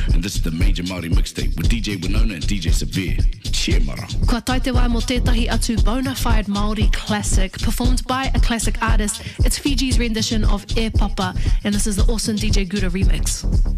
and this is the Major Māori Mixtape with DJ Winona and DJ Severe. Cheer mara. Kua tai te wai mo tētahi atu bona fide Māori classic, performed by a classic artist. It's Fiji's rendition of E Papa, and this is the awesome DJ Gura remix.